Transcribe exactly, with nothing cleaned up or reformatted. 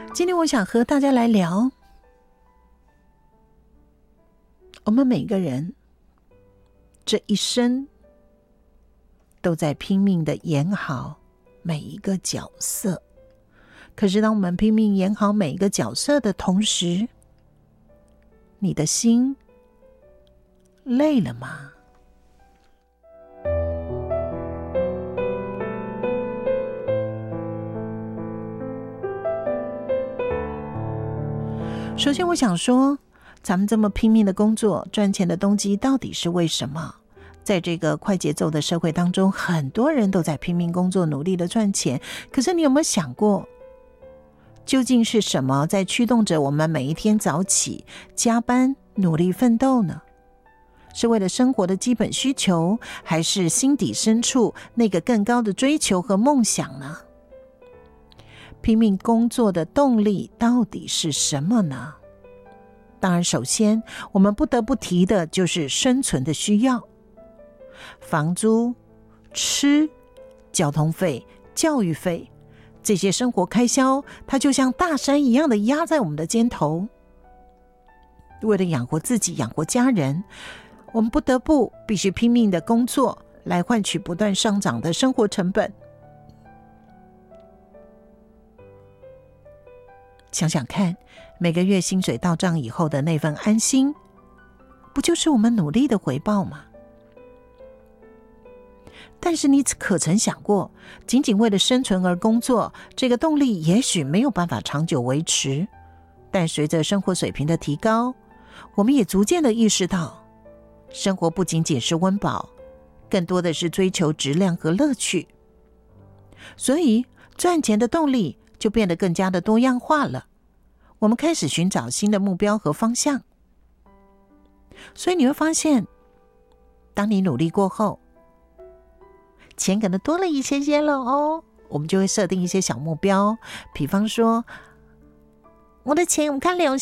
今天我想和大家来聊，我们每个人这一生都在拼命的演好每一个角色，可是当我们拼命演好每一个角色的同时，你的心累了吗？首先我想说，咱们这么拼命的工作，赚钱的动机到底是为什么？在这个快节奏的社会当中，很多人都在拼命工作，努力的赚钱，可是你有没有想过，究竟是什么在驱动着我们每一天早起加班努力奋斗呢？是为了生活的基本需求，还是心底深处那个更高的追求和梦想呢？拼命工作的动力到底是什么呢？当然，首先我们不得不提的就是生存的需要。房租、吃、交通费、教育费，这些生活开销，它就像大山一样的压在我们的肩头。为了养活自己，养活家人，我们不得不必须拼命的工作，来换取不断上涨的生活成本。想想看，每个月薪水到账以后的那份安心，不就是我们努力的回报吗？但是你可曾想过，仅仅为了生存而工作，这个动力也许没有办法长久维持。但随着生活水平的提高，我们也逐渐的意识到，生活不仅仅是温饱，更多的是追求质量和乐趣。所以赚钱的动力就变得更加的多样化了，我们开始寻找新的目标和方向。所以你会发现，当你努力过后，钱可能多了一些些了哦，我们就会设定一些小目标，比方说，我的钱我看流